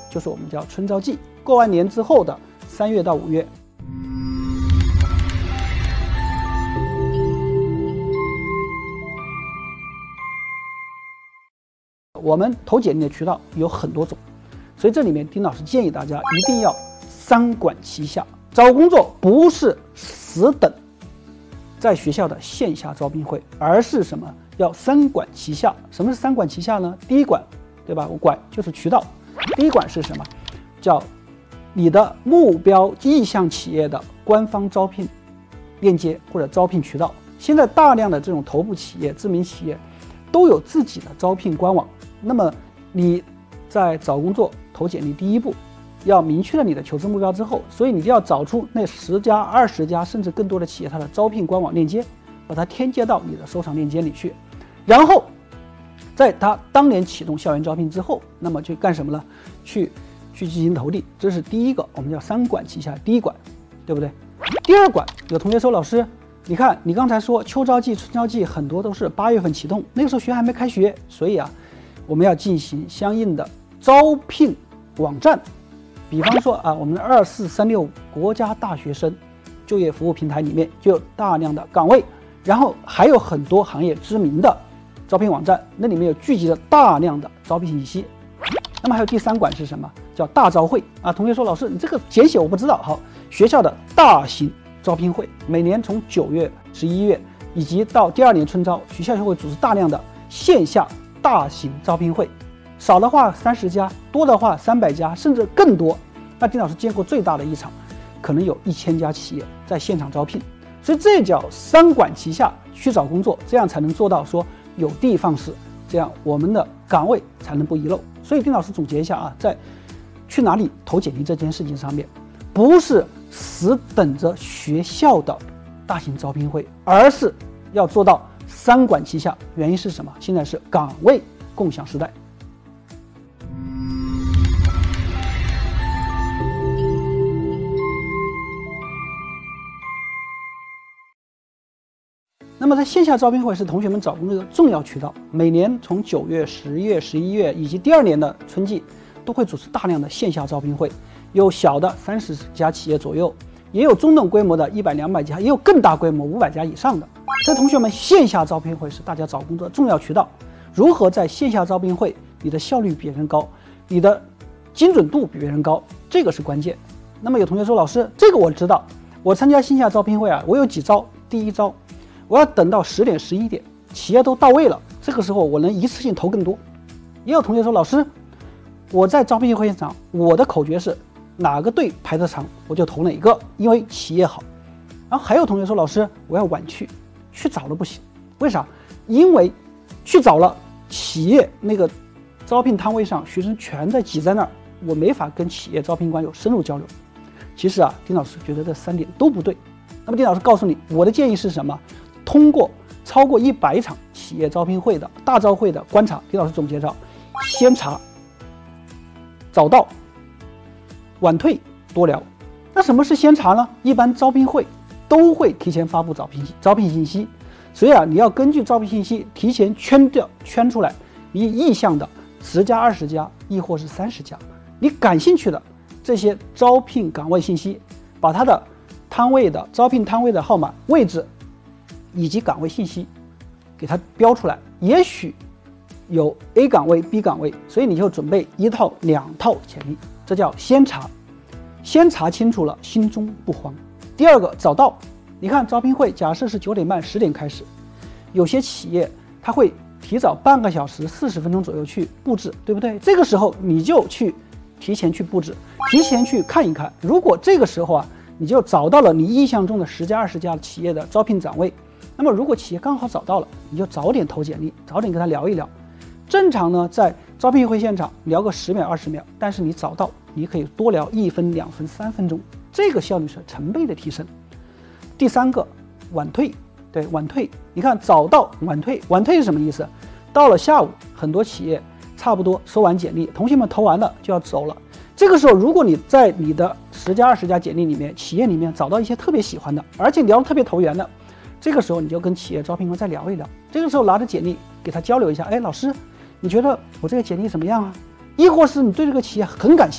就是我们叫春招季，过完年之后的3月到5月。我们投简历的渠道有很多种，所以这里面丁老师建议大家一定要3管齐下。找工作不是死等在学校的线下招聘会，而是什么？要3管齐下。什么是3管齐下呢？第一管，对吧？管就是渠道。第一管是什么？叫你的目标意向企业的官方招聘链接或者招聘渠道。现在大量的这种头部企业、知名企业都有自己的招聘官网。那么你在找工作投简历第一步，要明确了你的求职目标之后，所以你就要找出那10家、20家甚至更多的企业它的招聘官网链接，把它添加到你的收藏链接里去。然后在它当年启动校园招聘之后，那么就干什么呢？去进行投递。这是第一个，我们叫3管齐下。第一管，对不对？第二管，有同学说，老师，你看你刚才说秋招季、春招季很多都是8月份启动，那个时候学还没开学，所以我们要进行相应的招聘网站。比方说我们的24365国家大学生就业服务平台里面就有大量的岗位，然后还有很多行业知名的招聘网站，那里面有聚集了大量的招聘信息。那么还有第3管是什么？叫大招会同学说，老师你这个简写我不知道。好，学校的大型招聘会，每年从9月、11月以及到第2年春招，学校就会组织大量的线下大型招聘会，少的话30家，多的话300家，甚至更多。那丁老师见过最大的一场，可能有1000家企业在现场招聘。所以这叫3管齐下去找工作，这样才能做到说有的放矢，这样我们的岗位才能不遗漏。所以丁老师总结一下在去哪里投简历这件事情上面，不是死等着学校的大型招聘会，而是要做到3管齐下。原因是什么？现在是岗位共享时代。那么在线下招聘会是同学们找工作的重要渠道，每年从9月、10月、11月以及第2年的春季都会组织大量的线下招聘会，有小的30家企业左右，也有中等规模的100、200家，也有更大规模500家以上的。所以同学们，线下招聘会是大家找工作的重要渠道。如何在线下招聘会你的效率比别人高，你的精准度比别人高，这个是关键。那么有同学说，老师这个我知道，我参加线下招聘会我有几招。第一招，我要等到10点、11点，企业都到位了，这个时候我能一次性投更多。也有同学说，老师，我在招聘会现场，我的口诀是哪个队排得长我就投哪个，因为企业好。然后还有同学说，老师，我要晚去早了不行，为啥？因为去早了，企业那个招聘摊位上学生全在挤在那儿，我没法跟企业招聘官有深入交流。其实丁老师觉得这3点都不对。那么丁老师告诉你，我的建议是什么？通过超过100场企业招聘会的大招会的观察，丁老师总结着：先查、早到、晚退、多聊。那什么是先查呢？一般招聘会都会提前发布招聘信息，所以你要根据招聘信息提前圈出来你意向的10家、20家，亦或是30家，你感兴趣的这些招聘岗位信息，把它的招聘摊位的号码、位置以及岗位信息给它标出来。也许有 A 岗位、B 岗位，所以你就准备1套、2套简历，这叫先查。先查清楚了，心中不慌。第二个，早到。你看招聘会假设是9点半、10点开始，有些企业它会提早半个小时、40分钟左右去布置，对不对？这个时候你就提前去布置，提前去看一看。如果这个时候你就找到了你意向中的10家、20家企业的招聘岗位，那么如果企业刚好找到了，你就早点投简历，早点跟他聊一聊。正常呢，在招聘会现场聊个10秒、20秒，但是你早到，你可以多聊1分、2分、3分钟，这个效率是成倍的提升。第3个，晚退。对，晚退，你看早到晚退，晚退是什么意思？到了下午，很多企业差不多收完简历，同学们投完了就要走了。这个时候，如果你在你的10家、20家简历里面，企业里面找到一些特别喜欢的，而且聊得特别投缘的，这个时候你就跟企业招聘官再聊一聊。这个时候拿着简历给他交流一下，哎，老师，你觉得我这个简历怎么样啊？亦或是你对这个企业很感兴趣。